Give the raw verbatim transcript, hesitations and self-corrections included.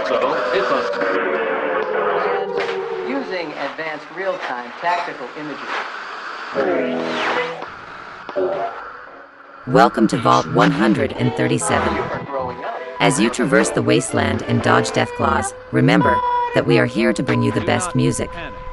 So it's a... And using advanced real-time tactical imagery. Welcome to Vault one hundred thirty-seven. You are growing up. As you traverse the wasteland and dodge Deathclaws, remember that we are here to bring you the best music.